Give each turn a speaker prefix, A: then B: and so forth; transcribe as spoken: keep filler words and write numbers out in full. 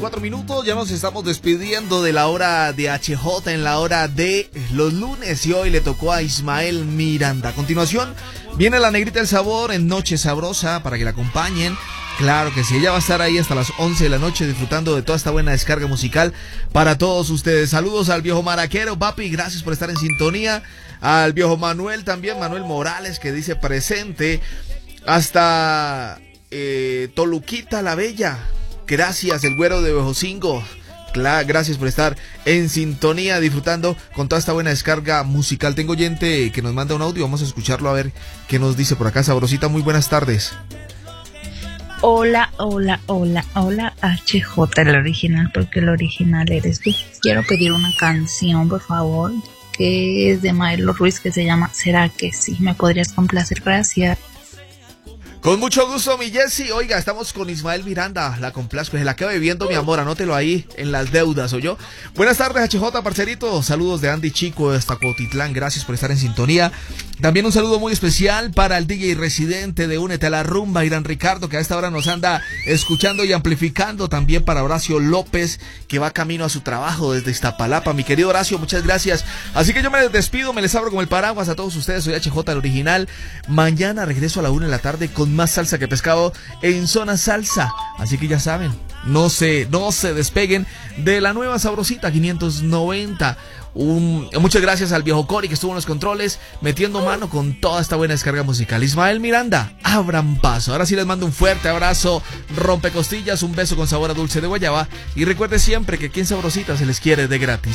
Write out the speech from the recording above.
A: Cuatro minutos, ya nos estamos despidiendo de la hora de H J en la hora de los lunes y hoy le tocó a Ismael Miranda. A continuación viene la Negrita del Sabor en Noche Sabrosa para que la acompañen. Claro que sí, ella va a estar ahí hasta las once de la noche disfrutando de toda esta buena descarga musical para todos ustedes. Saludos al viejo maraquero, papi, gracias por estar en sintonía. Al viejo Manuel también, Manuel Morales, que dice presente. Hasta eh, Toluquita la Bella. Gracias, el güero de Bejocingo. Claro, gracias por estar en sintonía, disfrutando con toda esta buena descarga musical. Tengo oyente que nos manda un audio, vamos a escucharlo a ver qué nos dice por acá. Sabrosita, muy buenas tardes.
B: Hola, hola, hola, hola, H J, el original, porque el original eres tú. Quiero pedir una canción, por favor, que es de Maelo Ruiz, que se llama ¿Será que sí? ¿Me podrías complacer? Gracias.
A: Con mucho gusto, mi Jessy. Oiga, estamos con Ismael Miranda, la complazco, se la quedo bebiendo, mi amor, anótelo ahí en las deudas, ¿oyó? Buenas tardes, H J, parcerito, saludos de Andy Chico hasta Cuautitlán, gracias por estar en sintonía. También un saludo muy especial para el D J residente de Únete a la Rumba, Irán Ricardo, que a esta hora nos anda escuchando y amplificando. También para Horacio López, que va camino a su trabajo desde Iztapalapa. Mi querido Horacio, muchas gracias. Así que yo me despido, me les abro como el paraguas a todos ustedes. Soy H J, el original. Mañana regreso a la una de la tarde con más salsa que pescado en Zona Salsa. Así que ya saben, no se, no se despeguen de la nueva Sabrosita quinientos noventa. Un, muchas gracias al viejo Cori que estuvo en los controles metiendo mano con toda esta buena descarga musical. Ismael Miranda, abran paso. Ahora sí les mando un fuerte abrazo, rompecostillas, un beso con sabor a dulce de guayaba y recuerde siempre que aquí en Sabrosita se les quiere de gratis.